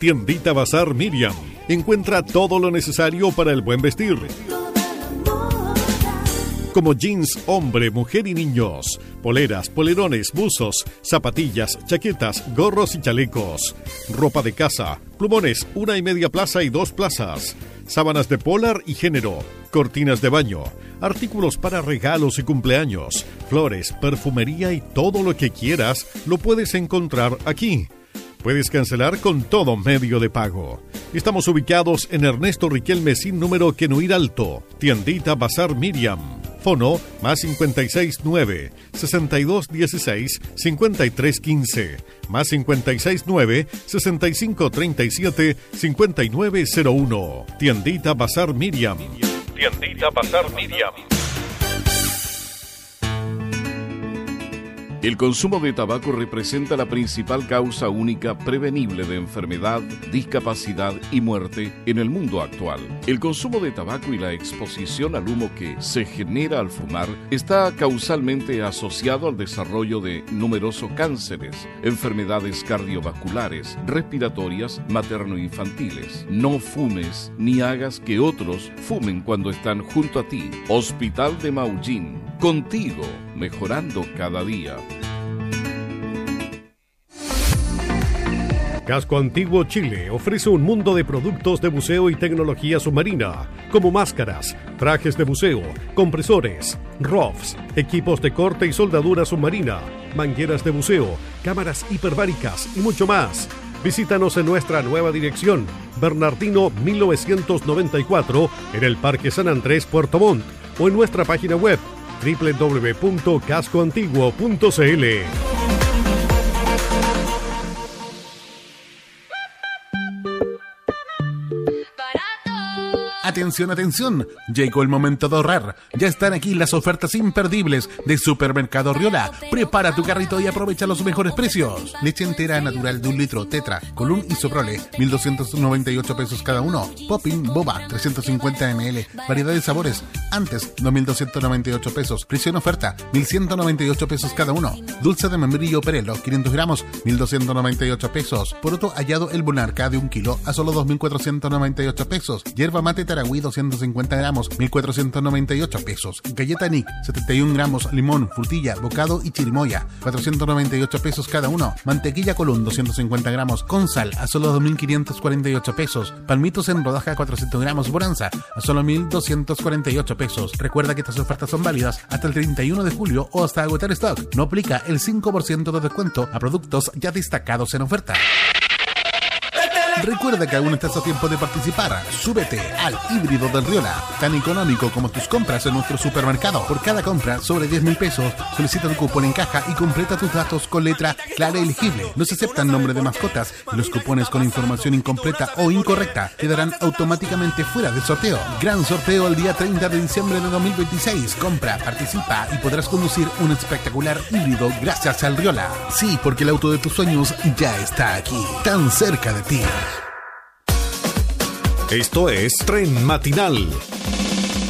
Tiendita Bazar Miriam. Encuentra todo lo necesario para el buen vestir, como jeans, hombre, mujer y niños, poleras, polerones, buzos, zapatillas, chaquetas, gorros y chalecos, ropa de casa, plumones, 1,5 plaza y 2 plazas, sábanas de polar y género, cortinas de baño, artículos para regalos y cumpleaños, flores, perfumería y todo lo que quieras lo puedes encontrar aquí. Puedes cancelar con todo medio de pago. Estamos ubicados en Ernesto Riquelme sin número Quenuir Alto, Tiendita Bazar Miriam. Fono +56 9 6216 5315 +56 9 6537 5901. Tiendita Bazar Miriam. Tiendita Bazar Miriam. El consumo de tabaco representa la principal causa única prevenible de enfermedad, discapacidad y muerte en el mundo actual. El consumo de tabaco y la exposición al humo que se genera al fumar está causalmente asociado al desarrollo de numerosos cánceres, enfermedades cardiovasculares, respiratorias, materno-infantiles. No fumes ni hagas que otros fumen cuando están junto a ti. Hospital de Maullín, contigo, mejorando cada día. Casco Antiguo Chile ofrece un mundo de productos de buceo y tecnología submarina, como máscaras, trajes de buceo, compresores, ROVs, equipos de corte y soldadura submarina, mangueras de buceo, cámaras hiperbáricas y mucho más. Visítanos en nuestra nueva dirección, Bernardino 1994, en el Parque San Andrés, Puerto Montt, o en nuestra página web www.cascoantiguo.cl. Atención, atención, llegó el momento de ahorrar. Ya están aquí las ofertas imperdibles de Supermercado Riola. Prepara tu carrito y aprovecha los mejores precios. Leche entera natural de 1 litro, Tetra, Column y Soprole, 1.298 pesos cada uno. Popping Boba, 350 ml, variedad de sabores. Antes, 2.298 pesos. Precio en oferta, 1.198 pesos cada uno. Dulce de membrillo Perelo, 500 gramos, 1.298 pesos. Poroto hallado El Bonarca de 1 kilo a solo 2.498 pesos. Hierba mate Taragüí 250 gramos, 1.498 pesos. Galleta Nick, 71 gramos, limón, frutilla, bocado y chirimoya, 498 pesos cada uno. Mantequilla Colón, 250 gramos, con sal, a solo 2.548 pesos. Palmitos en rodaja, 400 gramos, Bonanza, a solo 1.248 pesos. Recuerda que estas ofertas son válidas hasta el 31 de julio o hasta agotar stock. No aplica el 5% de descuento a productos ya destacados en oferta. Recuerda que aún estás a tiempo de participar. Súbete al híbrido del Riola, tan económico como tus compras en nuestro supermercado. Por cada compra sobre 10.000 pesos, solicita tu cupón en caja y completa tus datos con letra clara y legible. No se aceptan nombre de mascotas y los cupones con información incompleta o incorrecta quedarán automáticamente fuera del sorteo. Gran sorteo el día 30 de diciembre de 2026. Compra, participa y podrás conducir un espectacular híbrido gracias al Riola. Sí, porque el auto de tus sueños ya está aquí, tan cerca de ti. Esto es Tren Matinal